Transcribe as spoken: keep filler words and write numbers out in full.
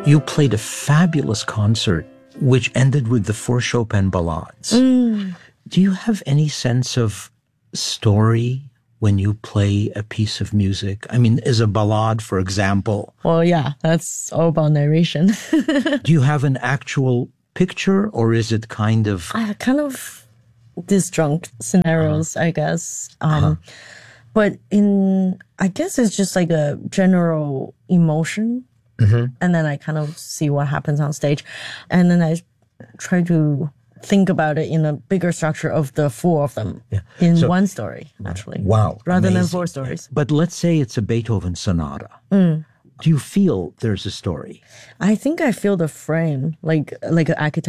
You played a fabulous concert, which ended with the four Chopin ballades. Mm. Do you have any sense of story when you play a piece of music? I mean, is a ballade, for example? Well, yeah, that's all about narration. Do you have an actual picture, or is it kind of... I kind of disjunct scenarios, uh-huh. I guess. Um, uh-huh. But in, I guess it's just like a general emotion. Mm-hmm. And then I kind of see what happens on stage. And then I try to think about it in a bigger structure of the four of them yeah. in so, one story, actually. Wow. Rather amazing. than four stories. But let's say it's a Beethoven sonata. Mm. Do you feel there's a story? I think I feel the frame, like like an architect.